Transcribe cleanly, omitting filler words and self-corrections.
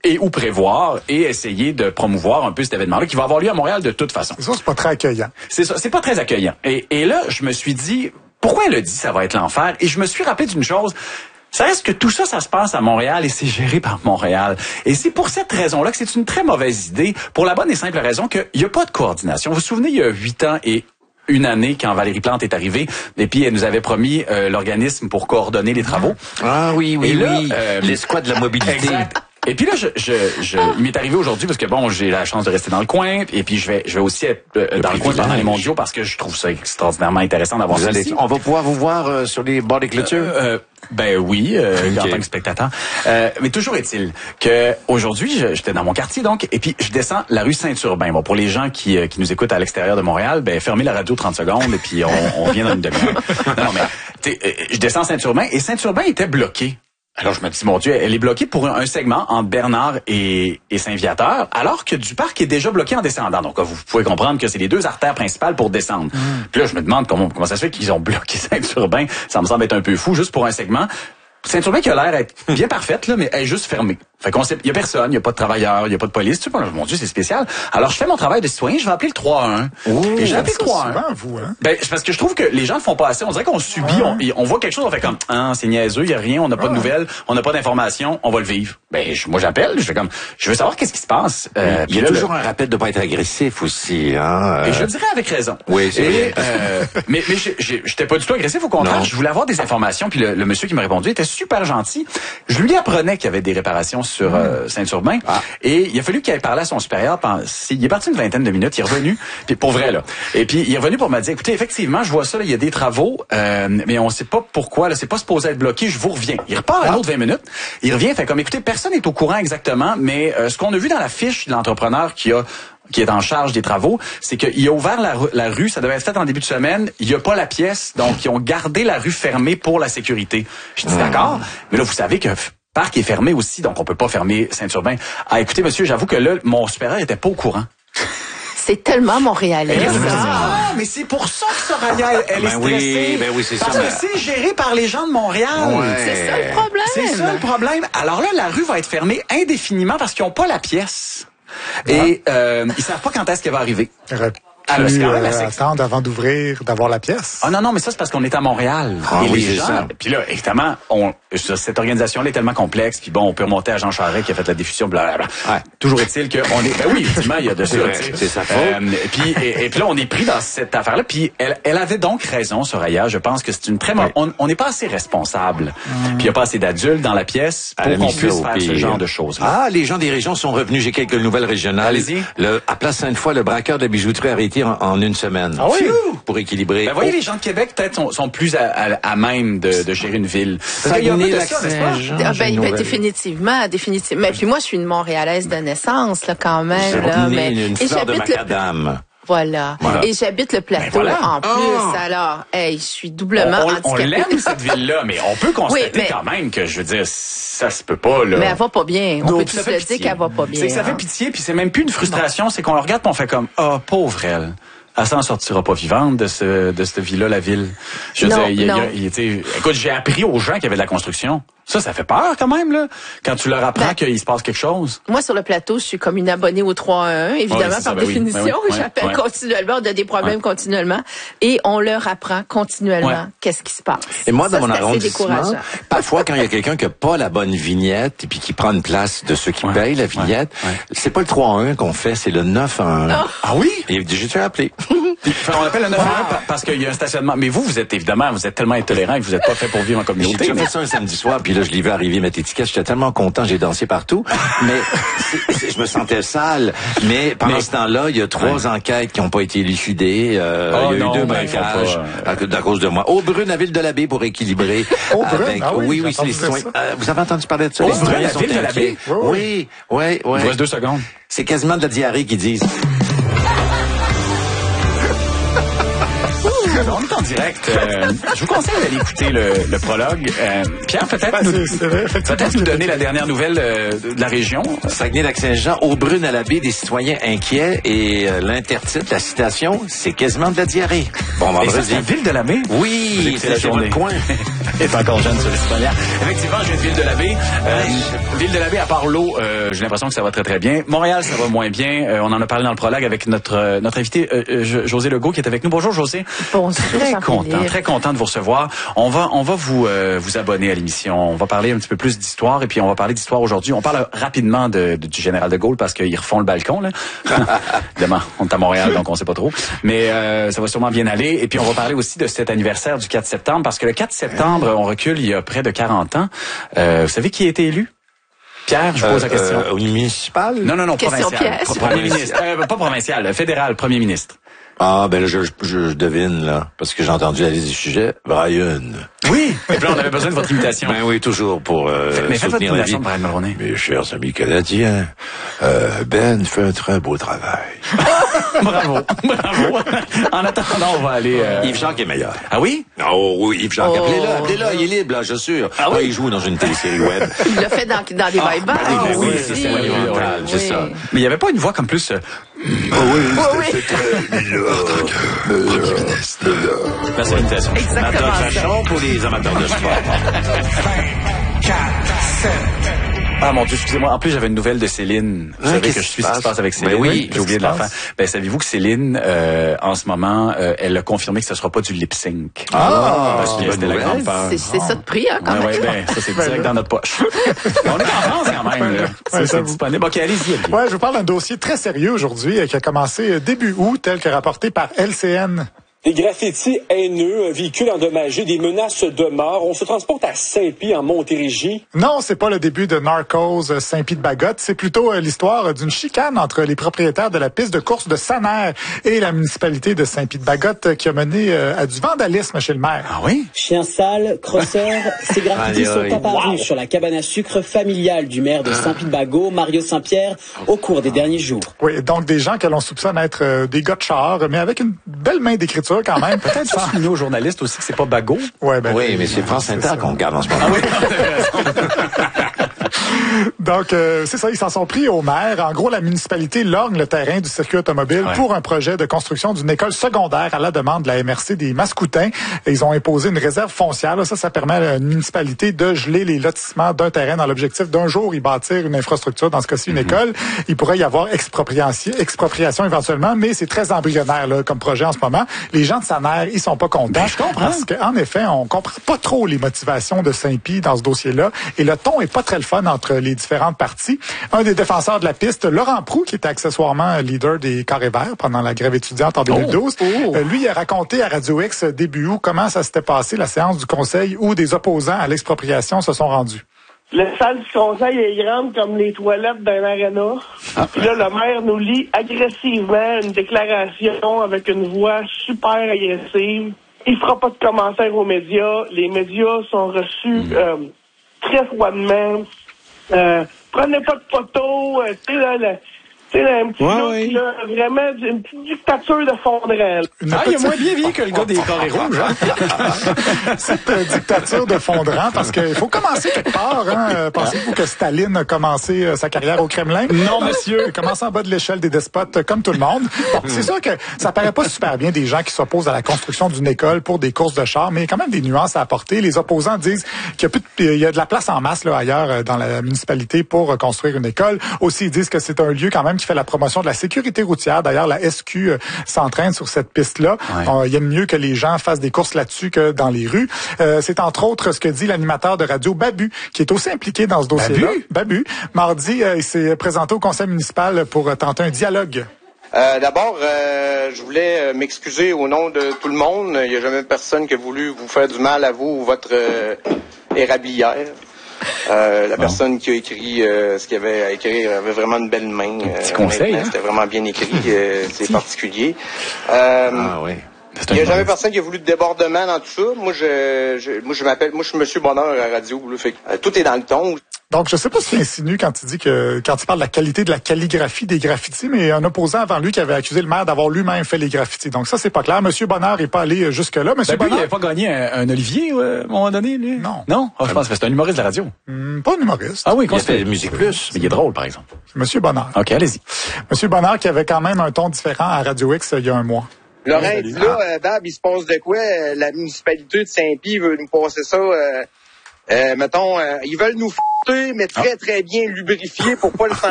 et ou prévoir et essayer de promouvoir un peu cet événement-là qui va avoir lieu à Montréal de toute façon. Ça, c'est pas très accueillant. C'est ça, c'est pas très accueillant. Et là, je me suis dit, pourquoi elle a dit ça va être l'enfer? Et je me suis rappelé d'une chose. Ça reste que tout ça, ça se passe à Montréal et c'est géré par Montréal. Et c'est pour cette raison-là que c'est une très mauvaise idée, pour la bonne et simple raison qu'il n'y a pas de coordination. Vous vous souvenez, il y a 8 ans et une année quand Valérie Plante est arrivée, et puis elle nous avait promis l'organisme pour coordonner les travaux. Ah oui, l'escouade de la mobilité. Exact. Et puis là, il m'est arrivé aujourd'hui parce que bon, j'ai la chance de rester dans le coin et puis je vais aussi être dans le coin pendant les mondiaux parce que je trouve ça extraordinairement intéressant d'avoir ça ici. On va pouvoir vous voir sur les bords des clôtures? Ben oui, en tant que spectateur. Mais toujours est-il que aujourd'hui, j'étais dans mon quartier donc, et puis je descends la rue Saint-Urbain. Bon, pour les gens qui nous écoutent à l'extérieur de Montréal, ben fermez la radio 30 secondes et puis on vient dans une demi-heure. Non, mais je descends Saint-Urbain et Saint-Urbain était bloqué. Alors je me dis, mon Dieu, elle est bloquée pour un segment entre Bernard et Saint-Viateur, alors que du parc est déjà bloqué en descendant. Donc vous pouvez comprendre que c'est les deux artères principales pour descendre. Puis là, je me demande comment ça se fait qu'ils ont bloqué Saint-Urbain. Ça me semble être un peu fou, juste pour un segment. Saint-Urbain qui a l'air d'être bien parfaite, là, mais elle est juste fermée. Fait qu'on sait, il y a personne, il y a pas de travailleurs, il y a pas de police. Tu sais, mon Dieu, c'est spécial. Alors, je fais mon travail de citoyen, je vais appeler le 311. Et j'ai appelé le 311. Vous, hein? Ben, c'est parce que je trouve que les gens ne font pas assez. On dirait qu'on subit, on voit quelque chose, on fait comme, c'est niaiseux, il y a rien, on n'a pas de nouvelles, on n'a pas d'informations, on va le vivre. Ben, moi, j'appelle, je fais comme, je veux savoir qu'est-ce qui se passe. Il y a toujours un rappel de pas être agressif aussi, hein. Et je dirais avec raison. Oui, c'est vrai. Mais j'étais pas du tout agressif, au contraire. Non. Je voulais avoir des informations, puis le monsieur qui m'a répondu était super gentil. Je lui apprenais qu'il y avait des réparations sur Saint-Urbain. Et il a fallu qu'il aille parler à son supérieur. Il est parti une vingtaine de minutes, il est revenu, puis pour vrai, là. Et puis, il est revenu pour me dire, écoutez, effectivement, je vois ça, là, il y a des travaux, mais on sait pas pourquoi, là, c'est pas supposé être bloqué, je vous reviens. Il repart un autre 20 minutes. Il revient, fait comme, écoutez, personne n'est au courant exactement, mais ce qu'on a vu dans la fiche de l'entrepreneur qui est en charge des travaux, c'est qu'il a ouvert la rue, ça devait être fait en début de semaine, il n'y a pas la pièce, donc ils ont gardé la rue fermée pour la sécurité. Je dis d'accord, mais là, vous savez que le parc est fermé aussi, donc on peut pas fermer Saint-Urbain. Ah, écoutez, monsieur, j'avoue que là, mon supérieur était pas au courant. C'est tellement montréalais. Mais c'est pour ça que Soraya, elle est stressée. Oui, c'est ça. Parce que c'est géré par les gens de Montréal. Ouais. C'est ça le problème. C'est ça le problème. Alors là, la rue va être fermée indéfiniment parce qu'ils n'ont pas la pièce. Et ils savent pas quand est-ce qu'elle va arriver. Attendre avant d'ouvrir, d'avoir la pièce. Ah non, mais ça, c'est parce qu'on est à Montréal. Et les gens, puis là, évidemment, cette organisation-là est tellement complexe, puis bon, on peut remonter à Jean Charest qui a fait la diffusion, blablabla. Ouais. Toujours est-il qu'on est... Ben oui, effectivement, il y a de ça, c'est sa faute. Et puis là, on est pris dans cette affaire-là, puis elle avait donc raison, Soraya. Je pense que c'est une très... On n'est pas assez responsable. Puis il n'y a pas assez d'adultes dans la pièce pour qu'on puisse faire ce genre de choses-là. Ah, les gens des régions sont revenus. J'ai quelques nouvelles régionales. Allez-y. À Place Sainte-Foy, le braqueur de bijouterie a arrêté en une semaine. Ah oui? Pour équilibrer. Ben voyez, les gens de Québec, peut-être, sont plus à même de gérer une ville. Définitivement. Mais puis moi, je suis une Montréalaise de naissance, là, quand même. Une fleur de macadam. Voilà. Et j'habite le plateau en plus. Alors, je suis doublement handicapée. On l'aime, cette ville-là, mais on peut constater quand même que, je veux dire, ça se peut pas, là. Mais elle va pas bien. On peut tous le dire qu'elle va pas bien. C'est que ça fait pitié, puis c'est même plus une frustration, c'est qu'on la regarde et on fait comme, pauvre elle. Elle s'en sortira pas vivante de cette vie-là, la ville. Je veux dire, écoute, j'ai appris aux gens qu'il y avait de la construction. Ça fait peur quand même, là, quand tu leur apprends qu'il se passe quelque chose. Moi, sur le plateau, je suis comme une abonnée au 311, évidemment, par définition. J'appelle continuellement, on a des problèmes continuellement. Et on leur apprend continuellement qu'est-ce qui se passe. Et moi, dans mon arrondissement, parfois, quand il y a quelqu'un qui n'a pas la bonne vignette et puis qui prend une place de ceux qui payent la vignette, c'est pas le 311 qu'on fait, c'est le 911. Ah oui? Et j'ai déjà appelé. On appelle le 911 parce qu'il y a un stationnement. Mais vous êtes tellement intolérant que vous n'êtes pas fait pour vivre en communauté. J'ai déjà fait ça un samedi soir, puis là, je l'ai vu arriver mettre étiquette. J'étais tellement content, j'ai dansé partout. Mais je me sentais sale. Mais pendant ce temps-là, il y a 3 enquêtes qui n'ont pas été élucidées. Il y a eu 2 braquages à cause de moi. Aubrune à Ville-de-la-Baie pour équilibrer. Oui, c'est les citoyens. Vous avez entendu parler de ça? Les citoyens sont inquiets. Oui. Il vous reste 2 secondes. C'est quasiment de la diarrhée qu'ils disent. On est en direct. Je vous conseille d'aller écouter le prologue. Pierre, peut-être nous donner la dernière nouvelle de la région. Saguenay-Lac-Saint-Jean, Aubrune à la baie, des citoyens inquiets et l'intertitre, la citation, c'est quasiment de la diarrhée. Bon vendredi. C'est la ville de la baie? Oui, c'est la journée. Coin. est encore jeune sur les citoyens. Effectivement, je viens de Ville-de-la-Baie. Ville-de-la-Baie, à part l'eau, j'ai l'impression que ça va très, très bien. Montréal, ça va moins bien. On en a parlé dans le prologue avec notre invité, José Legault, qui est avec nous. Bonjour, José. Bonjour. Très content de vous recevoir. On va vous abonner à l'émission. On va parler un petit peu plus d'histoire, et puis on va parler d'histoire aujourd'hui. On parle rapidement du général de Gaulle, parce qu'ils refont le balcon, là. Évidemment, on est à Montréal, donc on sait pas trop. Mais ça va sûrement bien aller. Et puis on va parler aussi de cet anniversaire du 4 septembre, parce que le 4 septembre, on recule il y a près de 40 ans. Vous savez qui a été élu? Pierre, je pose la question. Au municipal? Non, question provincial. Premier ministre. Pas provincial, fédéral, premier ministre. Ah, ben là, je devine, là, parce que j'ai entendu la liste du sujet. Brian. Oui! Et puis là, on avait besoin de votre imitation. Ben oui, toujours pour mais faites votre soutenir la vie. imitation de Brian Mulroney. Mes chers amis canadiens, Ben fait un très beau travail. Bravo. En attendant, on va aller... Yves Jacques est meilleur. Ah oui? Oh oui, Yves Jacques. Appelez-le, il est libre, là, je suis sûr. Ah oui? Il joue dans une télésérie web. Il l'a fait dans des bye-bye. Oui, c'est monumental, c'est ça. Mais il n'y avait pas une voix comme plus... C'est très La salutation. Exactement ça. pour les amateurs de sport. Ah mon Dieu, excusez-moi. En plus, j'avais une nouvelle de Céline. Vous savez que je suis ce qui se passe avec Céline. Ben oui, j'ai oublié de la faire. Ben, savez-vous que Céline, en ce moment, elle a confirmé que ce sera pas du lip-sync. Parce que c'était la grande peur. C'est ça de prix, hein, quand même. Ouais, ben, ça, c'est direct dans notre poche. On est en France, quand même, là. C'est disponible. OK, allez-y. Ouais, je vous parle d'un dossier très sérieux aujourd'hui qui a commencé début août, tel que rapporté par LCN. Des graffitis haineux, un véhicule endommagé, des menaces de mort. On se transporte à Saint-Pie, en Montérégie. Non, c'est pas le début de Narcos Saint-Pie-de-Bagotte. C'est plutôt l'histoire d'une chicane entre les propriétaires de la piste de course de Saner et la municipalité de Saint-Pie-de-Bagotte qui a mené à du vandalisme chez le maire. Ah oui? Chien sale, crosseur, ces graffitis sont apparus sur la cabane à sucre familiale du maire de Saint-Pie-de-Bagot, Mario Saint-Pierre, au cours des derniers jours. Oui, donc des gens que l'on soupçonne être des gars de char, mais avec une belle main d'écriture quand même. Peut-être juste souligner aux journalistes aussi que c'est pas Bagot. Ouais, ben, Oui, mais c'est France Inter qu'on regarde en ce moment. Ah oui, Donc, c'est ça, ils s'en sont pris au maire. En gros, la municipalité lorgne le terrain du circuit automobile pour un projet de construction d'une école secondaire à la demande de la MRC des Mascoutins. Et ils ont imposé une réserve foncière. Là, ça permet à une municipalité de geler les lotissements d'un terrain dans l'objectif d'un jour y bâtir une infrastructure, dans ce cas-ci une école. Il pourrait y avoir expropriation éventuellement, mais c'est très embryonnaire là, comme projet en ce moment. Les gens de Saner, ils sont pas contents. Ben, je comprends. Parce qu'en effet, on comprend pas trop les motivations de Saint-Pie dans ce dossier-là. Et le ton est pas très le fun entre les différentes parties. Un des défenseurs de la piste, Laurent Proulx, qui était accessoirement leader des Carrés Verts pendant la grève étudiante en 2012, lui il a raconté à Radio X début août comment ça s'était passé, la séance du conseil où des opposants à l'expropriation se sont rendus. La salle du conseil est grande comme les toilettes d'un aréna. Puis là, le maire nous lit agressivement une déclaration avec une voix super agressive. Il fera pas de commentaires aux médias. Les médias sont reçus très froidement. Prenez pas de photos. Tu sais, un petit look, là, vraiment une petite dictature de fondrelle. Il est moins bien vieilli que le gars des carrés rouges. Hein? Cette dictature de fondrant, parce qu'il faut commencer quelque part. Hein? Pensez-vous que Staline a commencé sa carrière au Kremlin? Non, monsieur. Il a commencé en bas de l'échelle des despotes, comme tout le monde. Bon, c'est sûr que ça paraît pas super bien des gens qui s'opposent à la construction d'une école pour des courses de chars, mais il y a quand même des nuances à apporter. Les opposants disent qu'il y a de la place en masse là, ailleurs dans la municipalité pour construire une école. Aussi, ils disent que c'est un lieu quand même qui fait la promotion de la sécurité routière. D'ailleurs, la SQ s'entraîne sur cette piste-là. Ouais. Il y a mieux que les gens fassent des courses là-dessus que dans les rues. C'est entre autres ce que dit l'animateur de radio Babu, qui est aussi impliqué dans ce dossier-là. Babu. Mardi, il s'est présenté au conseil municipal pour tenter un dialogue. D'abord, je voulais m'excuser au nom de tout le monde. Il n'y a jamais personne qui a voulu vous faire du mal à vous ou votre érablière. La personne qui a écrit ce qu'il y avait à écrire avait vraiment une belle main. Petit conseil, hein? C'était vraiment bien écrit, c'est particulier. Oui. Il n'y a jamais personne qui a voulu de débordement dans tout ça. Moi, je suis Monsieur Bonheur à la radio. Là, fait que, tout est dans le ton. Donc, je sais pas ce qu'il insinue quand il parle de la qualité de la calligraphie des graffitis, mais un opposant avant lui qui avait accusé le maire d'avoir lui-même fait les graffitis. Donc ça, c'est pas clair. Monsieur Bonheur est pas allé jusque-là. Monsieur Bonheur, il n'avait pas gagné un Olivier à un moment donné, lui? Non. Non? Je pense que c'est un humoriste de la radio. Pas un humoriste. Ah oui, il fait Musique Plus. Mais il est drôle, par exemple. Monsieur Bonheur. OK, allez-y. Monsieur Bonheur qui avait quand même un ton différent à Radio X il y a un mois. Laurent dit là, Bab, il se passe de quoi? La municipalité de Saint-Pie veut nous passer ça, mettons, ils veulent nous f***er, mais très, très bien lubrifier pour pas le